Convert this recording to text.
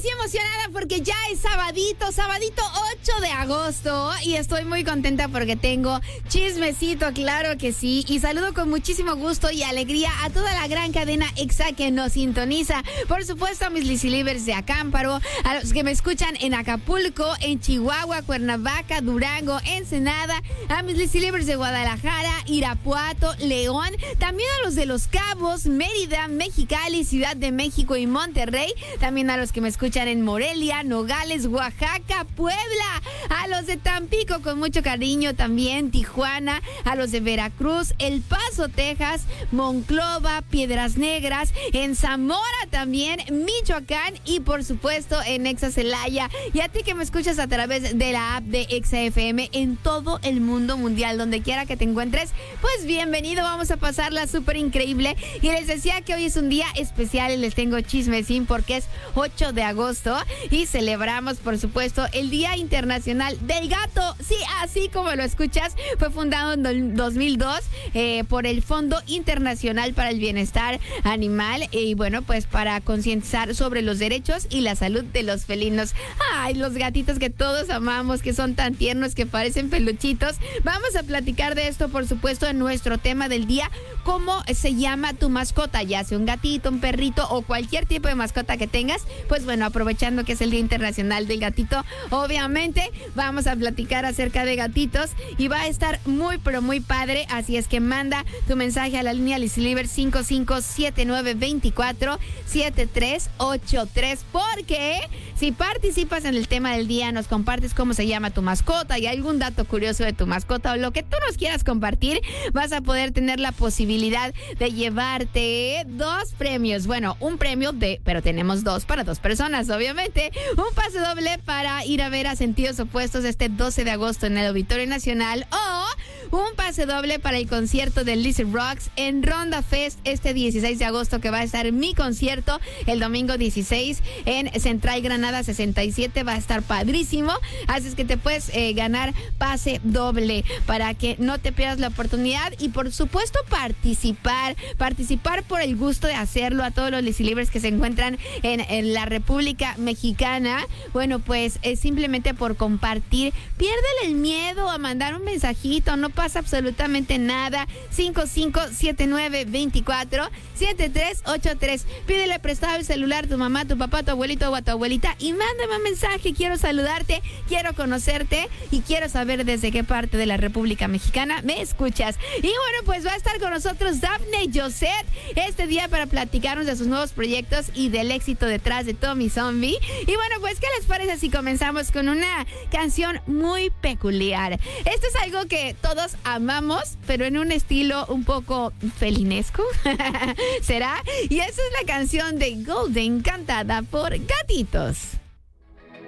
sí emocionada porque ya es sabadito 8 de agosto y estoy muy contenta porque tengo chismecito, claro que sí, y saludo con muchísimo gusto y alegría a toda la gran cadena EXA que nos sintoniza, por supuesto a mis lisilivers de Acámparo, a los que me escuchan en Acapulco, en Chihuahua, Cuernavaca, Durango, Ensenada, a mis lisilivers de Guadalajara, Irapuato, León, también a los de Los Cabos, Mérida, Mexicali, Ciudad de México y Monterrey, también a los que me escuchan en Morelia, Nogales, Oaxaca, Puebla, a los de Tampico con mucho cariño también, Tijuana, a los de Veracruz, El Paso, Texas, Monclova, Piedras Negras, en Zamora también, Michoacán y por supuesto en EXA Celaya. Y a ti que me escuchas a través de la app de EXA FM en todo el mundo mundial, donde quiera que te encuentres, pues bienvenido, vamos a pasarla súper increíble. Y les decía que hoy es un día especial y les tengo chismecín porque es 8 de agosto y celebramos, por supuesto, el Día Internacional del Gato. Sí, así como lo escuchas, fue fundado en 2002 por el Fondo Internacional para el Bienestar Animal y bueno, pues para concientizar sobre los derechos y la salud de los felinos. Ay, los gatitos que todos amamos, que son tan tiernos, que parecen peluchitos. Vamos a platicar de esto, por supuesto, en nuestro tema del día. ¿Cómo se llama tu mascota? Ya sea un gatito, un perrito o cualquier tipo de mascota que tengas. Pues bueno, aprovechando que es el Día Internacional del Gatito, obviamente vamos a platicar acerca de gatitos y va a estar muy, pero muy padre. Así es que manda tu mensaje a la línea Lisiliver 5579247383 porque si participas en el tema del día, nos compartes cómo se llama tu mascota y algún dato curioso de tu mascota o lo que tú nos quieras compartir, vas a poder tener la posibilidad de llevarte 2 premios. Bueno, un premio pero tenemos 2 para 2 personas, obviamente. Un pase doble para ir a ver a Sentidos Opuestos este 12 de agosto en el Auditorio Nacional o un pase doble para el concierto de Lizzy Rocks en Ronda Fest este 16 de agosto, que va a estar mi concierto el domingo 16 en Central Granada 67. Va a estar padrísimo, así es que te puedes ganar pase doble para que no te pierdas la oportunidad y por supuesto participar por el gusto de hacerlo. A todos los lisilibres que se encuentran en la República Mexicana, bueno, pues es simplemente por compartir. Piérdele el miedo a mandar un mensajito, no pasa absolutamente nada. 5579247383. Pídele prestado el celular a tu mamá, tu papá, tu abuelito o a tu abuelita y mándame un mensaje. Quiero saludarte, quiero conocerte y quiero saber desde qué parte de la República Mexicana me escuchas. Y bueno, pues va a estar con nosotros Dafne Josette este día para platicarnos de sus nuevos proyectos y del éxito detrás de Tommy Zombie. Y bueno, pues ¿qué les parece si comenzamos con una canción muy peculiar? Esto es algo que todos amamos, pero en un estilo un poco felinesco, ¿será? Y esa es la canción de Golden, cantada por Gatitos.